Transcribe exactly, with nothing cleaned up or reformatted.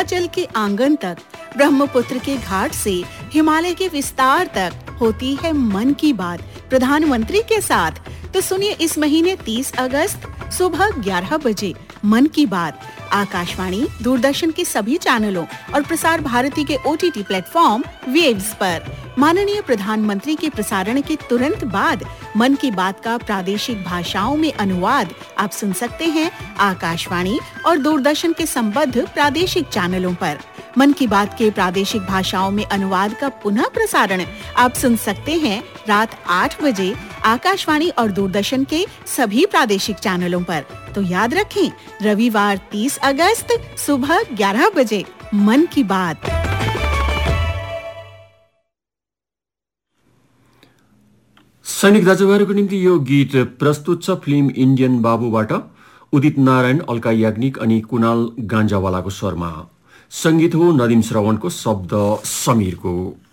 विंध्याचल के आंगन तक, ब्रह्मपुत्र के घाट से हिमालय के विस्तार तक होती है मन की बात प्रधानमंत्री के साथ। तो सुनिए इस महीने तीस अगस्त सुबह ग्यारह बजे मन की बात आकाशवाणी, दूरदर्शन के सभी चैनलों और प्रसार भारती के ओटीटी प्लेटफॉर्म वेव्स पर। माननीय प्रधानमंत्री के प्रसारण के तुरंत बाद मन की बात का प्रादेशिक भाषाओं में अनुवाद आप सुन सकते हैं आकाशवाणी और दूरदर्शन के संबद्ध प्रादेशिक चैनलों पर। मन की बात के प्रादेशिक भाषाओं में अनुवाद का पुनः प्रसारण आप सुन सकते हैं रात आठ बजे आकाशवाणी और दूरदर्शन के सभी प्रादेशिक चैनलों पर। तो याद रखें, रविवार तीस अगस्त सुबह ग्यारह बजे मन की बात। सैनिक दाजुभाइहरूको निम्ति यो गीत प्रस्तुत छ फिल्म इन्डियन बाबुबाट। उदित नारायण, अल्का याग्निक अनि कुणाल गान्जावालाको स्वरमा। संगीत हो नदीम श्रवणको, शब्द समीरको।